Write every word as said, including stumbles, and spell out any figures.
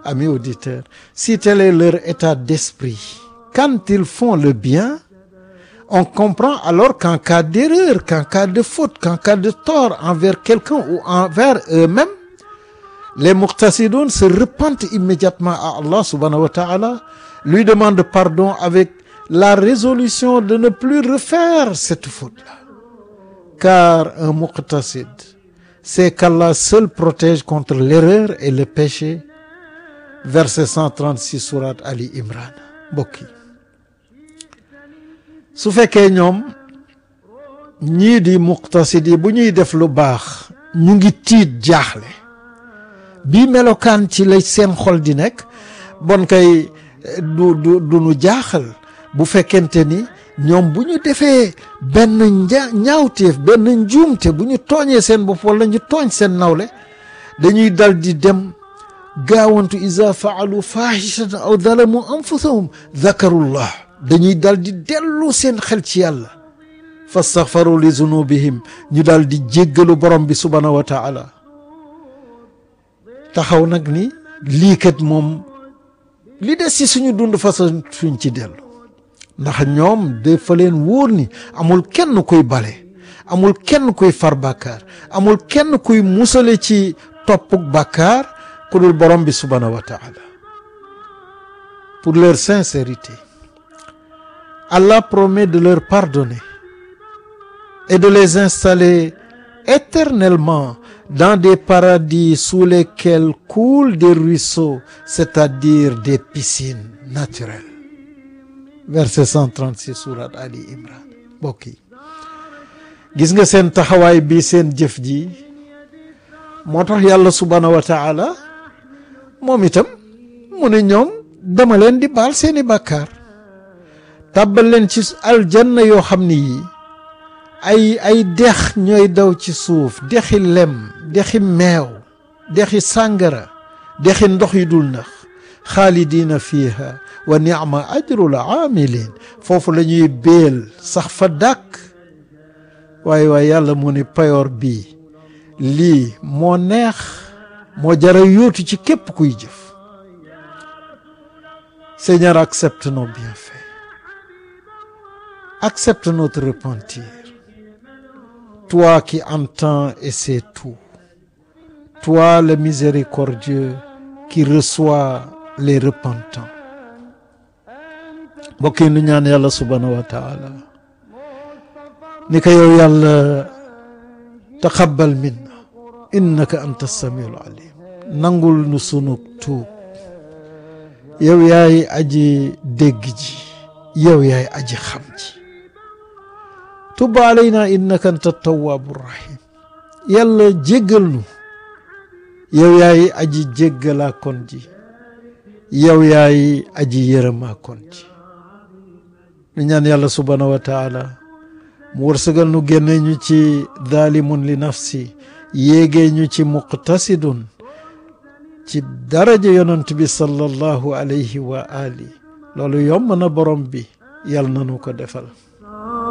amis auditeurs, si tel est leur état d'esprit, quand ils font le bien, on comprend alors qu'en cas d'erreur, qu'en cas de faute, qu'en cas de tort envers quelqu'un ou envers eux-mêmes, les muqtasidoun se repentent immédiatement à Allah subhanahu wa ta'ala, lui demandent pardon avec la résolution de ne plus refaire cette faute-là. Car un muqtasid, c'est qu'Allah seul protège contre l'erreur et le péché. Verset cent trente-six sourate Ali Imran. Mbokk yi su fekkee ñoom ñii di muqtasid yi bu ñuy def lu baax ñu ngi tiit jaaxle bii melokaan ci lay seen xol di nekk, bon kay du du du nu jaaxal bu fekkente ni ñoom bu ñu defee benn nja ñaawteef benn njuumte, bu ñu tooñee seen bopp wala ñu tooñ seen nawle, dañuy dal di dem gaawantu iza faalu fahishatan aw zalamu anfusahum zakarullah, dañuy dal di dellu seen xel ci yàlla, fastaghfaru li zunubihim, ñu dal di jéggalu borom bi subhanahu wa taala. taxaw nag ni lii kat moom li des ci suñu dund fa suñ ci dellu, ndax ñoom dafa leen wóor ni amul kenn kuy bale, amul kenn kuy far bàkkaar, amul kenn kuy musale ci toppuk bàkkaar ku dul borom bi subhanahu wa taala. Pour leur sincérité, Allah promet de leur pardonner et de les installer éternellement dans des paradis sous lesquels coulent des ruisseaux, c'est-à-dire des piscines naturelles. Verset cent trente-six sourate Ali Imran. Mbokk yi gis nga seen taxawaay bi, seen jëf ji moo tax yàlla subhanahu wa taala moom itam mu ne ñoom dama leen di baal seeni bàkkaar, tàbbal leen ci aljanna yoo xam ni yi ay ay dex ñooy daw ci suuf, dexi lem, dexi meew, dexi sàngara, dexi ndox yi dul nax, xaalidina fiha wa ni'ma ajrul aamilin, foofu la ñuy béel sax fa dàkk. waaye waaye yàlla mu ne payoor bii lii moo neex, moo jara yóotu ci képp kuy jëf. Seigneur, accepte nos bienfaits, accepte notre repentir. Toi qui entends et sais tout, toi le miséricordieux qui reçoit les repentants. Mbokk yi nu ñaan yàlla subhanahu wa taala ni ko yow yàlla taqabbal minna innaka anta samiul alim, nangul nu sunu tuub, yow yaay aji dégg ji, yow yaay aji xam ji. tub alayna innaka anta tawwabur rahim, yàlla jéggal nu, yow yaay aji jéggalaa kon ji, yow yaay aji yërëmaa kon ji. ñu ñaan yàlla subhanahu wa taala mu wërsëgal nu génne ñu ci zalimun li nafsi, yéegee ñu ci muqtasidun, ci daraja yonent bi sallallahu alayhi wa ali. loolu yomb na borom bi, yàlla na nu ko defal.